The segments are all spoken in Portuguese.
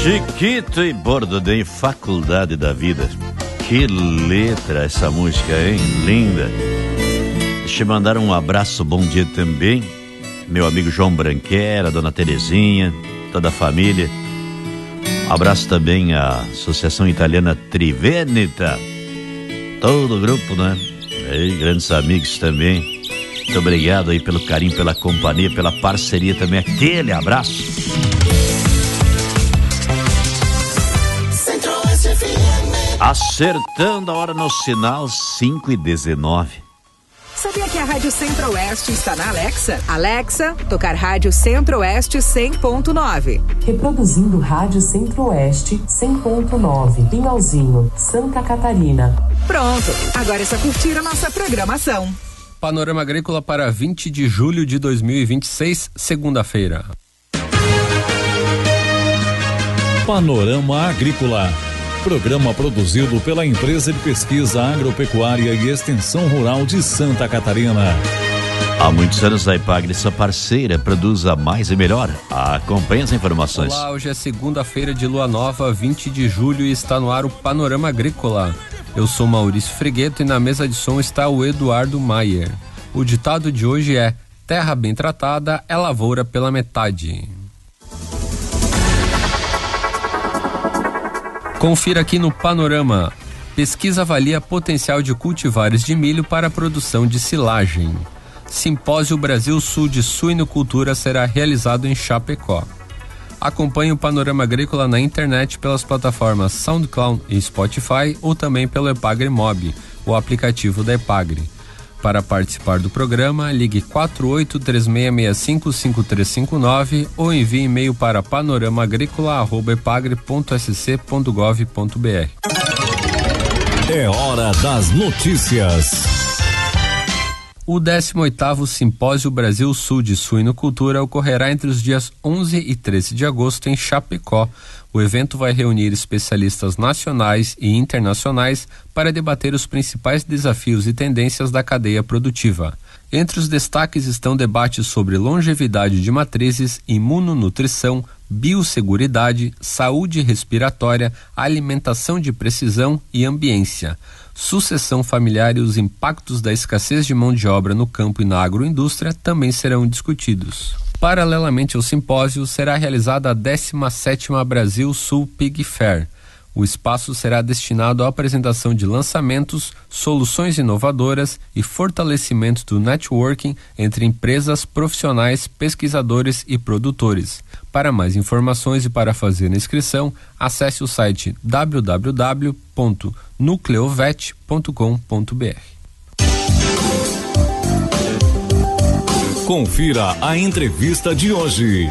Chiquito e Bordonem, Faculdade da Vida. Que letra essa música, hein? Linda. Deixa eu mandar um abraço, bom dia também. Meu amigo João Branquera, dona Terezinha, toda a família. Abraço também à Associação Italiana Triveneta. Todo o grupo, né? Aí, grandes amigos também. Muito obrigado aí pelo carinho, pela companhia, pela parceria também. Aquele abraço. Acertando a hora no sinal 5h19. Sabia que a Rádio Centro-Oeste está na Alexa? Alexa, tocar Rádio Centro-Oeste 100.9. Reproduzindo Rádio Centro-Oeste 100.9. Pinhalzinho, Santa Catarina. Pronto, agora é só curtir a nossa programação. Panorama Agrícola para 20 de julho de 2026, segunda-feira. Panorama Agrícola. Programa produzido pela Empresa de Pesquisa Agropecuária e Extensão Rural de Santa Catarina. Há muitos anos a Ipagre, sua parceira, produz a mais e melhor. Acompanhe as informações. Olá, hoje é segunda-feira de lua nova, 20 de julho, e está no ar o Panorama Agrícola. Eu sou Maurício Fregueto e na mesa de som está o Eduardo Maier. O ditado de hoje é: terra bem tratada é lavoura pela metade. Confira aqui no Panorama. Pesquisa avalia potencial de cultivares de milho para a produção de silagem. Simpósio Brasil Sul de Suinocultura será realizado em Chapecó. Acompanhe o Panorama Agrícola na internet pelas plataformas SoundCloud e Spotify ou também pelo Epagre Mob, o aplicativo da Epagre. Para participar do programa, ligue 4836655359 ou envie e-mail para panoramagricola@epagre.sc.gov.br. É hora das notícias. O 18º Simpósio Brasil Sul de Suinocultura ocorrerá entre os dias 11 e 13 de agosto em Chapecó. O evento vai reunir especialistas nacionais e internacionais para debater os principais desafios e tendências da cadeia produtiva. Entre os destaques estão debates sobre longevidade de matrizes, imunonutrição, biosseguridade, saúde respiratória, alimentação de precisão e ambiência. Sucessão familiar e os impactos da escassez de mão de obra no campo e na agroindústria também serão discutidos. Paralelamente ao simpósio, será realizada a 17ª Brasil Sul Pig Fair. O espaço será destinado à apresentação de lançamentos, soluções inovadoras e fortalecimento do networking entre empresas, profissionais, pesquisadores e produtores. Para mais informações e para fazer a inscrição, acesse o site www.nucleovet.com.br. Confira a entrevista de hoje.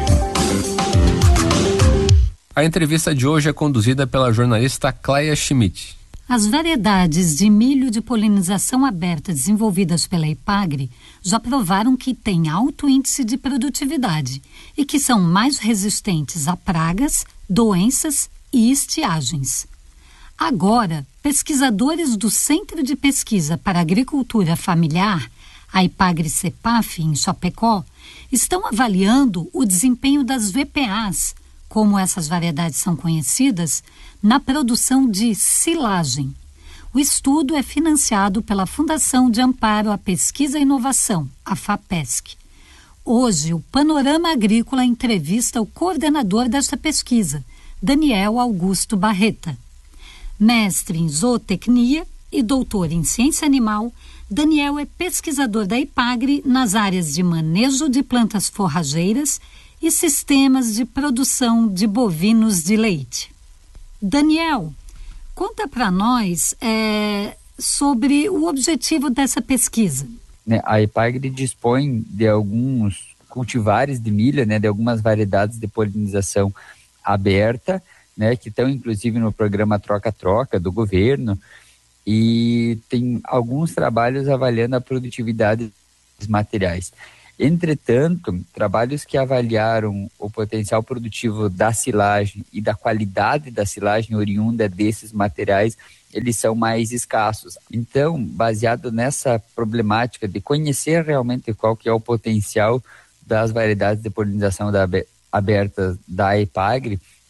A entrevista de hoje é conduzida pela jornalista Cleia Schmidt. As variedades de milho de polinização aberta desenvolvidas pela Ipagre já provaram que têm alto índice de produtividade e que são mais resistentes a pragas, doenças e estiagens. Agora, pesquisadores do Centro de Pesquisa para Agricultura Familiar, a Ipagre-Cepaf, em Chapecó, estão avaliando o desempenho das VPAs, como essas variedades são conhecidas, na produção de silagem. O estudo é financiado pela Fundação de Amparo à Pesquisa e Inovação, a FAPESC. Hoje, o Panorama Agrícola entrevista o coordenador desta pesquisa, Daniel Augusto Barreta. Mestre em zootecnia e doutor em ciência animal, Daniel é pesquisador da Ipagre nas áreas de manejo de plantas forrageiras e sistemas de produção de bovinos de leite. Daniel, conta para nós sobre o objetivo dessa pesquisa. A Ipagre dispõe de alguns cultivares de milho, de algumas variedades de polinização aberta, que estão inclusive no programa Troca-Troca do governo, e tem alguns trabalhos avaliando a produtividade dos materiais. Entretanto, trabalhos que avaliaram o potencial produtivo da silagem e da qualidade da silagem oriunda desses materiais, eles são mais escassos. Então, baseado nessa problemática de conhecer realmente qual que é o potencial das variedades de polinização aberta da Ipagre,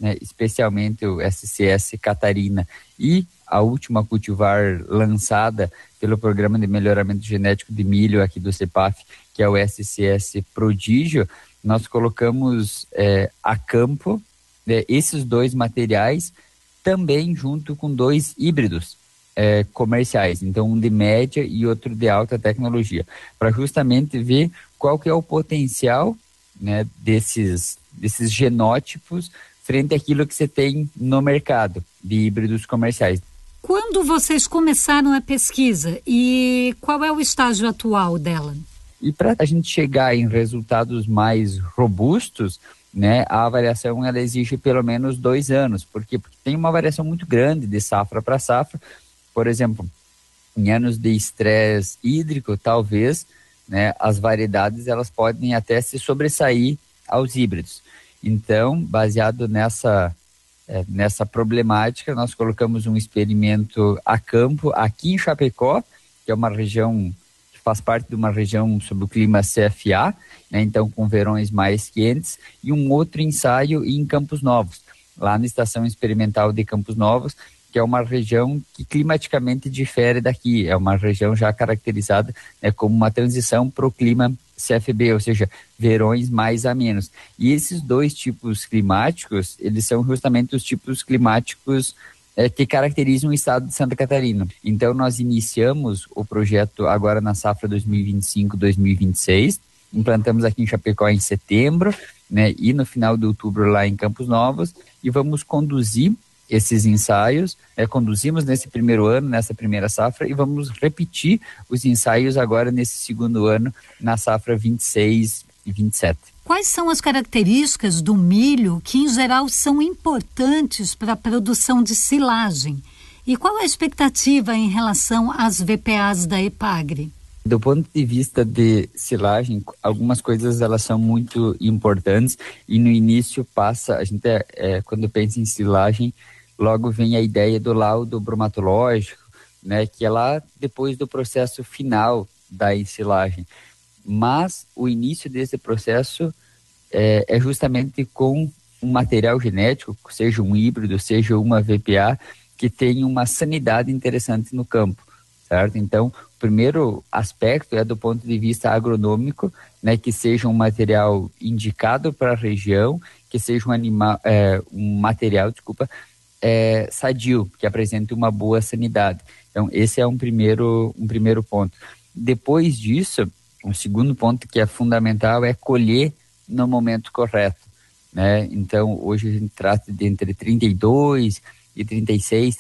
né, especialmente o SCS Catarina e a última cultivar lançada pelo Programa de Melhoramento Genético de Milho aqui do CEPAF, que é o SCS Prodígio, nós colocamos a campo esses 2 materiais também junto com 2 híbridos comerciais, então um de média e outro de alta tecnologia, para justamente ver qual que é o potencial, né, desses genótipos frente àquilo que você tem no mercado de híbridos comerciais. Quando vocês começaram a pesquisa e qual é o estágio atual dela? E para a gente chegar em resultados mais robustos, né, a avaliação ela exige pelo menos 2 anos. Por quê? Porque tem uma variação muito grande de safra para safra. Por exemplo, em anos de estresse hídrico, talvez, né, as variedades elas podem até se sobressair aos híbridos. Então, baseado nessa problemática, nós colocamos um experimento a campo aqui em Chapecó, que é uma região que faz parte de uma região sob o clima CFA, né, então com verões mais quentes, e um outro ensaio em Campos Novos, lá na Estação Experimental de Campos Novos, que é uma região que climaticamente difere daqui, é uma região já caracterizada, né, como uma transição para o clima CFB, ou seja, verões mais a menos. E esses 2 tipos climáticos, eles são justamente os tipos climáticos que caracterizam o estado de Santa Catarina. Então, nós iniciamos o projeto agora na safra 2025-2026, implantamos aqui em Chapecó em setembro, né, e no final de outubro lá em Campos Novos, e vamos conduzir esses ensaios, conduzimos nesse primeiro ano, nessa primeira safra, e vamos repetir os ensaios agora nesse segundo ano, na safra 26 e 27. Quais são as características do milho que, em geral, são importantes para a produção de silagem? E qual a expectativa em relação às VPAs da EPAGRE? Do ponto de vista de silagem, algumas coisas elas são muito importantes e no início passa, a gente quando pensa em silagem, logo vem a ideia do laudo bromatológico, né, que é lá depois do processo final da ensilagem. Mas o início desse processo é justamente com um material genético, seja um híbrido, seja uma VPA, que tem uma sanidade interessante no campo, certo? Então, o primeiro aspecto é do ponto de vista agronômico, né, que seja um material indicado para a região, que seja um material sadio, que apresente uma boa sanidade. Então, esse é um primeiro ponto. Depois disso, o segundo ponto que é fundamental é colher no momento correto, né? Então, hoje a gente trata de entre 32% e 36%,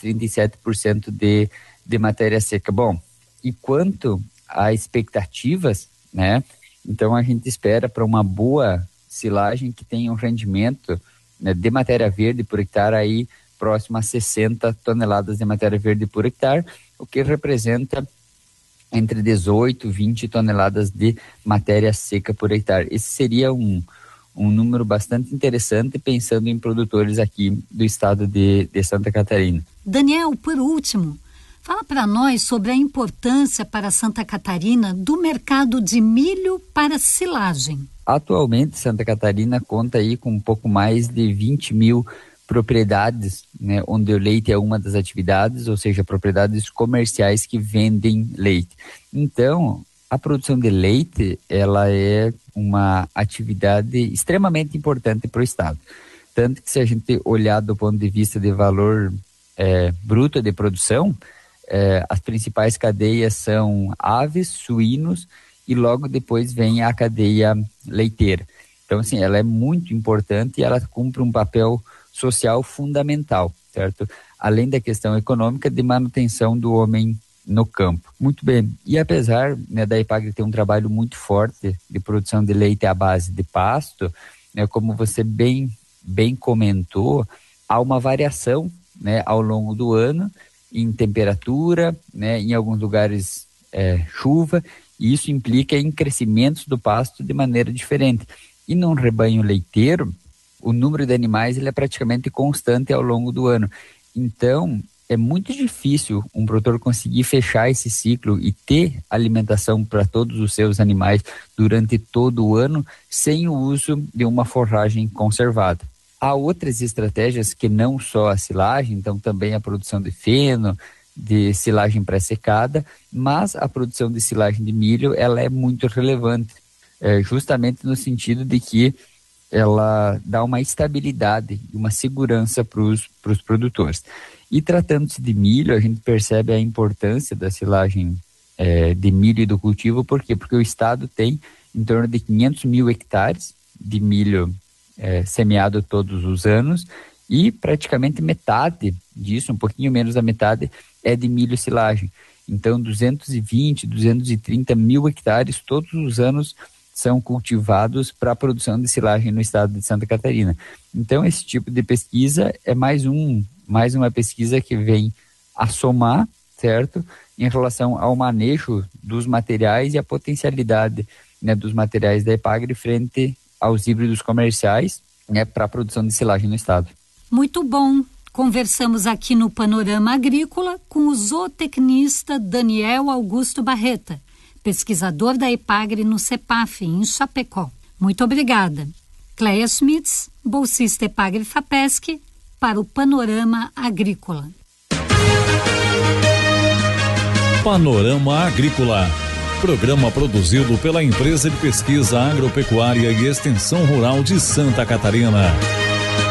37% de matéria seca. Bom, e quanto a expectativas, né? Então, a gente espera para uma boa silagem que tenha um rendimento, né, de matéria verde por hectare aí próximo a 60 toneladas de matéria verde por hectare, o que representa entre 18 e 20 toneladas de matéria seca por hectare. Esse seria um número bastante interessante pensando em produtores aqui do estado de Santa Catarina. Daniel, por último, fala para nós sobre a importância para Santa Catarina do mercado de milho para silagem. Atualmente, Santa Catarina conta aí com um pouco mais de 20 mil propriedades, né, onde o leite é uma das atividades, ou seja, propriedades comerciais que vendem leite. Então, a produção de leite, ela é uma atividade extremamente importante para o estado. Tanto que se a gente olhar do ponto de vista de valor bruto de produção, as principais cadeias são aves, suínos e logo depois vem a cadeia leiteira. Então, assim, ela é muito importante e ela cumpre um papel social fundamental, certo? Além da questão econômica de manutenção do homem no campo. Muito bem, e apesar, né, da EPAGRE ter um trabalho muito forte de produção de leite à base de pasto, né, como você bem comentou, há uma variação, né, ao longo do ano em temperatura, né, em alguns lugares chuva, e isso implica em crescimentos do pasto de maneira diferente. E num rebanho leiteiro, o número de animais ele é praticamente constante ao longo do ano. Então, é muito difícil um produtor conseguir fechar esse ciclo e ter alimentação para todos os seus animais durante todo o ano sem o uso de uma forragem conservada. Há outras estratégias que não só a silagem, então também a produção de feno, de silagem pré-secada, mas a produção de silagem de milho ela é muito relevante, justamente no sentido de que ela dá uma estabilidade e uma segurança para os produtores. E tratando-se de milho, a gente percebe a importância da silagem de milho e do cultivo. Por quê? Porque o estado tem em torno de 500 mil hectares de milho semeado todos os anos, e praticamente metade disso, um pouquinho menos da metade, é de milho silagem. Então 220, 230 mil hectares todos os anos são cultivados para a produção de silagem no estado de Santa Catarina. Então esse tipo de pesquisa é mais uma pesquisa que vem a somar, certo, em relação ao manejo dos materiais e a potencialidade, né, dos materiais da EPAGRE frente aos híbridos comerciais, né, para a produção de silagem no estado. Muito bom. Conversamos aqui no Panorama Agrícola com o zootecnista Daniel Augusto Barreta, pesquisador da EPAGRE no CEPAF, em Chapecó. Muito obrigada. Cléia Schmitz, bolsista EPAGRE-FAPESC, para o Panorama Agrícola. Panorama Agrícola. Programa produzido pela Empresa de Pesquisa Agropecuária e Extensão Rural de Santa Catarina.